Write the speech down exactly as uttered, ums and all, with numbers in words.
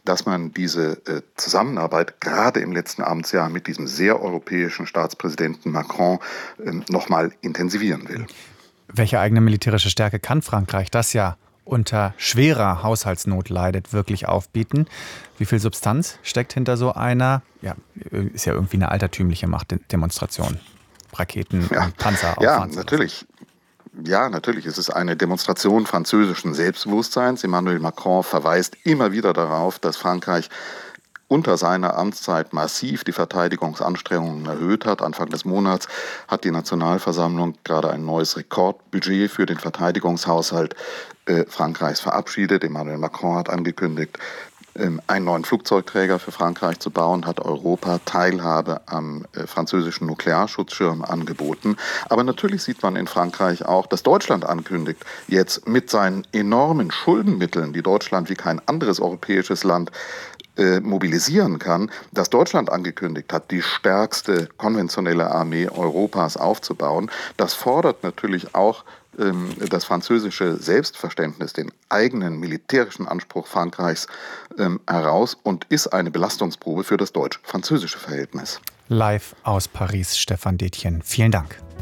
dass man diese äh, Zusammenarbeit gerade im letzten Amtsjahr mit diesem sehr europäischen Staatspräsidenten Macron äh, nochmal intensivieren will. Welche eigene militärische Stärke kann Frankreich, das ja unter schwerer Haushaltsnot leidet, wirklich aufbieten? Wie viel Substanz steckt hinter so einer, ja, ist ja irgendwie eine altertümliche Machtdemonstration? Raketen ja. und Panzer Ja, auffahren zu lassen. natürlich. Ja, natürlich ist es eine Demonstration französischen Selbstbewusstseins. Emmanuel Macron verweist immer wieder darauf, dass Frankreich unter seiner Amtszeit massiv die Verteidigungsanstrengungen erhöht hat. Anfang des Monats hat die Nationalversammlung gerade ein neues Rekordbudget für den Verteidigungshaushalt äh, Frankreichs verabschiedet. Emmanuel Macron hat angekündigt, ähm, einen neuen Flugzeugträger für Frankreich zu bauen, hat Europa Teilhabe am äh, französischen Nuklearschutzschirm angeboten. Aber natürlich sieht man in Frankreich auch, dass Deutschland ankündigt, jetzt mit seinen enormen Schuldenmitteln, die Deutschland wie kein anderes europäisches Land Äh, mobilisieren kann, dass Deutschland angekündigt hat, die stärkste konventionelle Armee Europas aufzubauen. Das fordert natürlich auch ähm, das französische Selbstverständnis, den eigenen militärischen Anspruch Frankreichs ähm, heraus und ist eine Belastungsprobe für das deutsch-französische Verhältnis. Live aus Paris, Stefan Detjen. Vielen Dank.